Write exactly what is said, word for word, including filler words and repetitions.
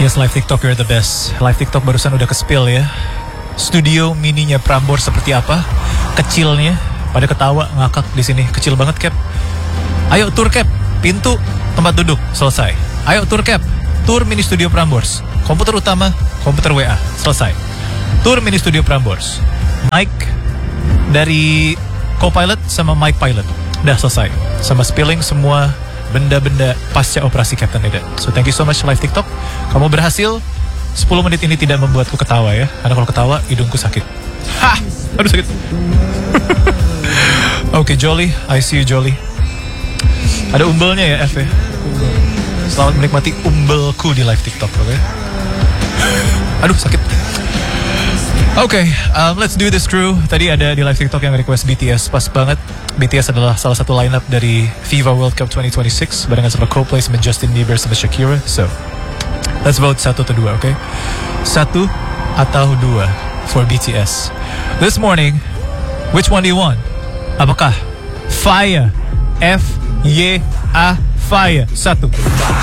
Yes, live TikTok, you're the best. Live TikTok barusan udah ke-spill ya. Studio mininya Prambors seperti apa? Kecilnya, pada ketawa ngakak di sini. Kecil banget, Cap. Ayo tour, Cap. Pintu, tempat duduk, selesai. Ayo tour, Cap. Tour mini studio Prambors. Komputer utama, komputer W A, selesai. Tour mini studio Prambors. Mic dari co-pilot sama mic pilot, udah selesai. Sama spilling semua benda-benda pasca operasi Captain Eda. So thank you so much live TikTok. Kamu berhasil. Sepuluh menit ini tidak membuatku ketawa ya. Karena kalau ketawa hidungku sakit. Hah, aduh sakit. Oke, okay, Jolly, I see you, Jolly. Ada umbelnya ya, F ya. Selamat menikmati umbelku di live TikTok, oke? Okay? Aduh sakit. Oke, okay, um, let's do this, crew. Tadi ada di live TikTok yang request B T S, pas banget. B T S adalah salah satu lineup dari FIFA World Cup twenty twenty-six barengan sama Coldplay sama Justin Bieber sama Shakira. So, let's vote satu atau dua, oke? Okay? Satu atau dua for B T S. This morning, which one do you want? Apakah Fire, F Y A Fire? Satu.